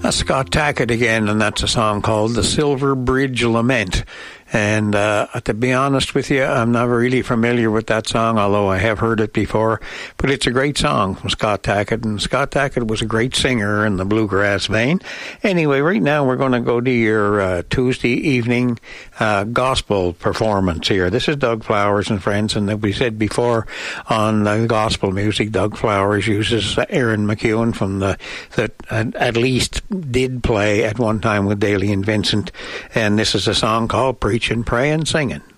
That's Scott Tackett again, and that's a song called The Silver Bridge Lament. And to be honest with you, I'm not really familiar with that song, although I have heard it before. But it's a great song from Scott Tackett, and Scott Tackett was a great singer in the bluegrass vein. Anyway, right now we're going to go to your Tuesday evening gospel performance here. This is Doug Flowers and Friends, and as we said before on gospel music, Doug Flowers uses Aaron McEwen from that at least did play at one time with Daly and Vincent, and this is a song called Preach and Pray and Singing.